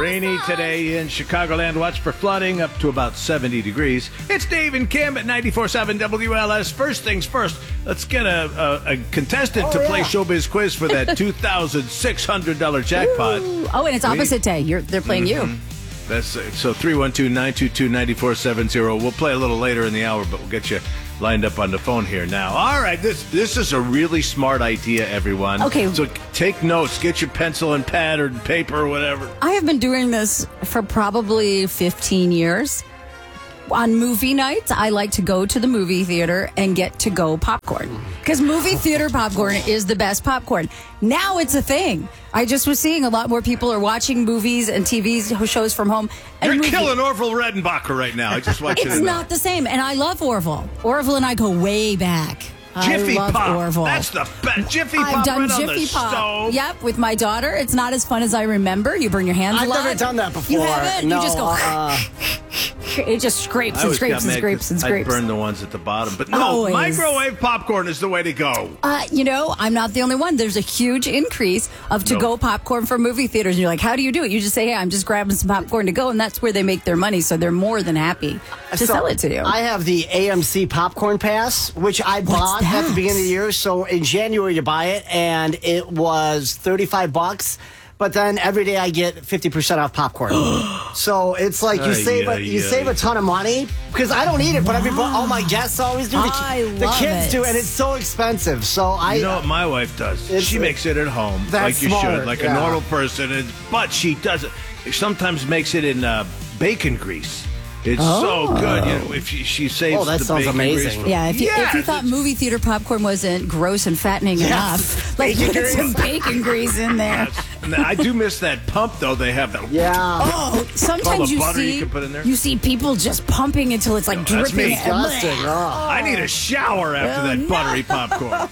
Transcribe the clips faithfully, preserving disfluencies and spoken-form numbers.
Rainy today in Chicagoland. Watch for flooding up to about seventy degrees. It's Dave and Kim at ninety-four point seven W L S. First things first, let's get a, a, a contestant oh, to yeah. play Showbiz Quiz for that two thousand six hundred dollars jackpot. Ooh. Oh, and it's opposite day. You're, they're playing mm-hmm. you. That's uh, so three one two, nine two two, nine four seven zero. We'll play a little later in the hour, but we'll get you lined up on the phone here now. All right, this this is a really smart idea, everyone. Okay. So take notes. Get your pencil and pad or paper or whatever. I have been doing this for probably fifteen years. On movie nights, I like to go to the movie theater and get to go popcorn. Because movie theater popcorn is the best popcorn. Now it's a thing. I just was seeing a lot more people are watching movies and T V shows from home. And You're movie- killing Orville Redenbacher right now. I just want you to know. It's not the same. And I love Orville. Orville and I go way back. Jiffy I love Pop. Orville. That's the best. Jiffy I've Pop done right Jiffy on the Pop. stove. Yep, with my daughter. It's not as fun as I remember. You burn your hands I've a lot. I've never done that before. You haven't? No, you just go... uh, it just scrapes and scrapes and scrapes and scrapes. I burn the ones at the bottom. But no, Always. microwave popcorn is the way to go. Uh, you know, I'm not the only one. There's a huge increase of to-go no. popcorn for movie theaters. And you're like, how do you do it? You just say, hey, I'm just grabbing some popcorn to go. And that's where they make their money. So they're more than happy to so sell it to you. I have the A M C Popcorn Pass, which I What's bought that? at the beginning of the year. So in January you buy it, and it was thirty-five bucks. But then every day I get fifty percent off popcorn. So it's like you uh, save yeah, a, you yeah. save a ton of money because I don't eat it, but everybody, all my guests always do. The, I the love kids it. do, and it's so expensive. So I, You know what my wife does? It's- She makes it at home, That's like you smart, should, like yeah. a normal person. And, but she does it. Sometimes makes it in uh, bacon grease. It's Oh. so good. You know, if she, she saves Oh, that the sounds bacon amazing. grease. From, Yeah, if you, if you Yes, thought it's- movie theater popcorn wasn't gross and fattening Yes. enough, like Bacon put grease. some bacon grease in there. And I do miss that pump, though. They have that. yeah. Oh, All sometimes the you butter you see can put in there. you see people just pumping until it's like that's dripping. me. Disgusting. Oh. I need a shower after Oh, that no. buttery popcorn.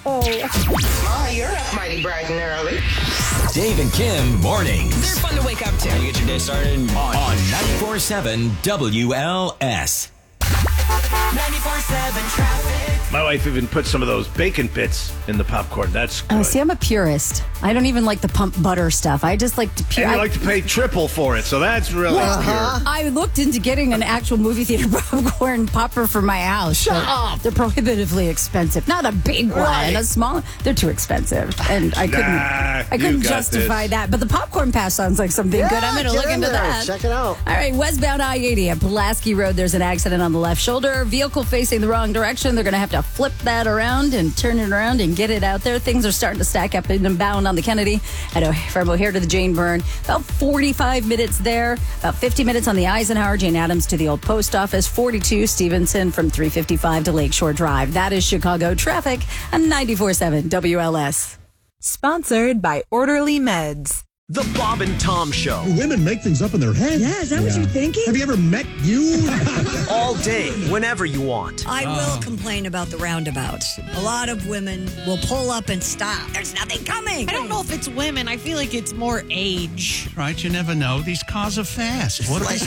Oh, you're up mighty bright and early. Dave and Kim mornings They're fun to wake up to. you get your day started on, on ninety-four point seven W L S. ninety-four point seven traffic. My wife even put some of those bacon bits in the popcorn. That's good. Oh, see, I'm a purist. I don't even like the pump butter stuff. I just like to pure. and you I, like to pay triple for it, so that's really Well, pure. I looked into getting an actual movie theater popcorn popper for my house. Shut but up. They're prohibitively expensive. Not a big one, Right. a small. They're too expensive, and I couldn't. Nah, I couldn't you got justify this. that. But the popcorn pass sounds like something Yeah, good. I'm going to get look in into there. that. Check it out. All right, westbound I eighty at Pulaski Road. There's an accident on the left shoulder. Vehicle facing the wrong direction. They're going to have to flip that around and turn it around and get it out there. Things are starting to stack up and bound on the Kennedy. I know from O'Hare to the Jane Byrne. About forty-five minutes there. About fifty minutes on the Eisenhower. Jane Addams to the old post office. forty-two Stevenson from three fifty-five to Lakeshore Drive. That is Chicago traffic on ninety-four point seven W L S. Sponsored by Orderly Meds. The Bob and Tom Show. Women make things up in their head. Yeah, is that what you're thinking? Have you ever met you? All day, whenever you want. I will complain about the roundabouts. A lot of women will pull up and stop. There's nothing coming. I don't know if it's women. I feel like it's more age. Right, you never know. These cars are fast. What are they?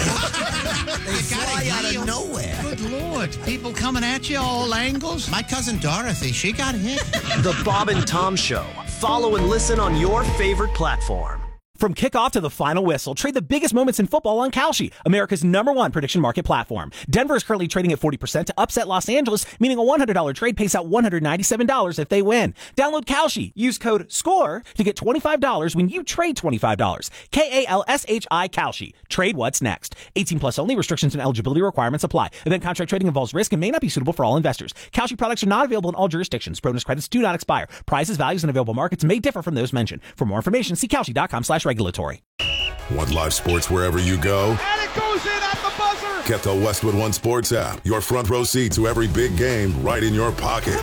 They fly out of nowhere. Good Lord. People coming at you all angles. My cousin Dorothy, she got hit. The Bob and Tom Show. Follow and listen on your favorite platform. From kickoff to the final whistle, trade the biggest moments in football on Kalshi, America's number one prediction market platform. Denver is currently trading at forty percent to upset Los Angeles, meaning a one hundred dollars trade pays out one hundred ninety-seven dollars if they win. Download Kalshi. Use code SCORE to get twenty-five dollars when you trade twenty-five dollars. K A L S H I Kalshi. Trade what's next. eighteen plus only. Restrictions and eligibility requirements apply. Event contract trading involves risk and may not be suitable for all investors. Kalshi products are not available in all jurisdictions. Bonus credits do not expire. Prices, values, and available markets may differ from those mentioned. For more information, see Kalshi.com slash regulatory. Want live sports wherever you go? And it goes in at the buzzer. Get the Westwood One Sports app. Your front row seat to every big game right in your pocket.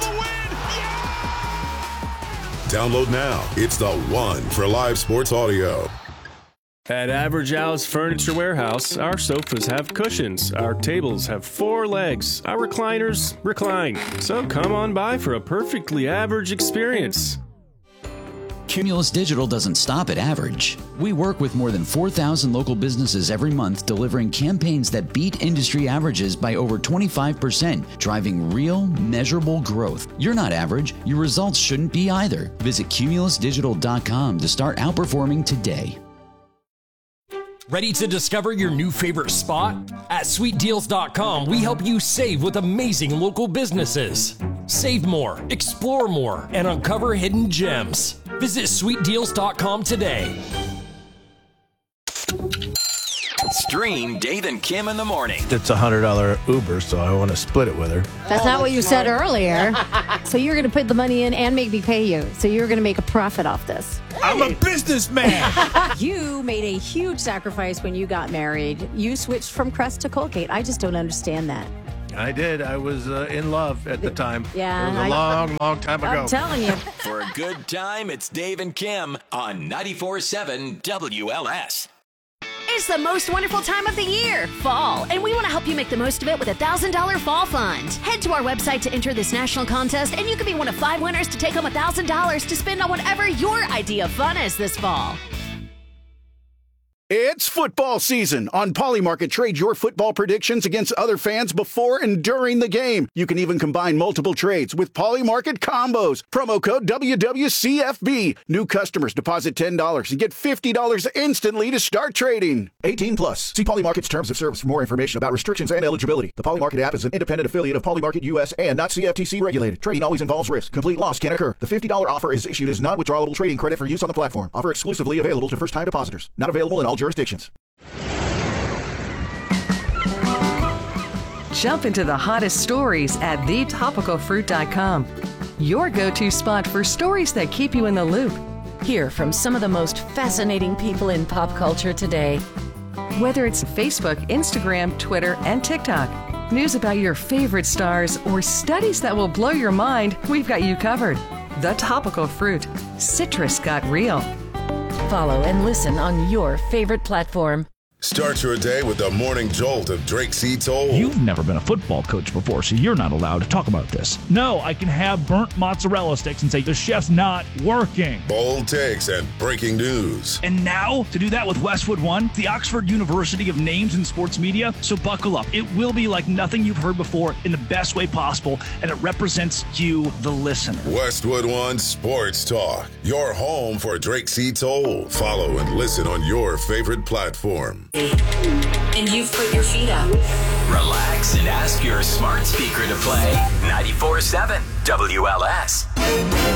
Download now. It's the one for live sports audio. At Average Al's Furniture Warehouse, our sofas have cushions, our tables have four legs, our recliners recline. So come on by for a perfectly average experience. Cumulus Digital doesn't stop at average. We work with more than four thousand local businesses every month, delivering campaigns that beat industry averages by over twenty-five percent, driving real, measurable growth. You're not average. Your results shouldn't be either. Visit cumulus digital dot com to start outperforming today. Ready to discover your new favorite spot? At sweet deals dot com, we help you save with amazing local businesses. Save more, explore more, and uncover hidden gems. Visit sweet deals dot com today. Stream Dave and Kim in the morning. It's a one hundred dollars Uber, so I want to split it with her. That's not what you said earlier. So you're going to put the money in and make me pay you. So you're going to make a profit off this. I'm a businessman. You made a huge sacrifice when you got married. You switched from Crest to Colgate. I just don't understand that. I did. I was uh, in love at the time. Yeah. It was a I- long, long time ago. I'm telling you. For a good time, it's Dave and Kim on ninety-four point seven W L S. It's the most wonderful time of the year, fall, and we want to help you make the most of it with a one thousand dollars Fall Fund. Head to our website to enter this national contest, and you could be one of five winners to take home one thousand dollars to spend on whatever your idea of fun is this fall. It's football season. On Polymarket, trade your football predictions against other fans before and during the game. You can even combine multiple trades with Polymarket combos. Promo code W W C F B. New customers deposit ten dollars and get fifty dollars instantly to start trading. eighteen plus. See Polymarket's terms of service for more information about restrictions and eligibility. The Polymarket app is an independent affiliate of Polymarket U S and not C F T C regulated. Trading always involves risk. Complete loss can occur. The fifty dollars offer is issued as non-withdrawable trading credit for use on the platform. Offer exclusively available to first-time depositors. Not available in all jurisdictions. Jump into the hottest stories at the topical fruit dot com. Your go-to spot for stories that keep you in the loop. Hear from some of the most fascinating people in pop culture today. Whether it's Facebook, Instagram, Twitter, and TikTok, news about your favorite stars, or studies that will blow your mind, we've got you covered. The Topical Fruit. Citrus got real. Follow and listen on your favorite platform. Start your day with the morning jolt of Drake C. Toll. You've never been a football coach before, so you're not allowed to talk about this. No, I can have burnt mozzarella sticks and say the chef's not working. Bold takes and breaking news. And now, to do that with Westwood One, the Oxford University of Names in Sports Media. So buckle up. It will be like nothing you've heard before in the best way possible, and it represents you, the listener. Westwood One Sports Talk. Your home for Drake C. Toll. Follow and listen on your favorite platform. And you've put your feet up. Relax and ask your smart speaker to play ninety-four point seven W L S.